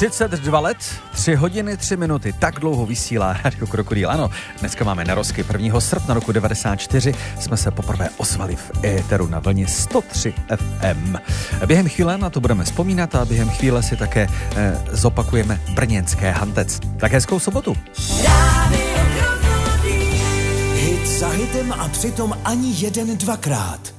32 let, 3 hodiny, 3 minuty. Tak dlouho vysílá Radio Krokodýl. Ano, dneska máme narozky 1. srpna roku 94. Jsme se poprvé ozvali v éteru na vlně 103 FM. Během chvíle na to budeme vzpomínat a během chvíle si také zopakujeme brněnské Hantec. Tak hezkou sobotu. Hit za hitem a přitom ani jeden dvakrát.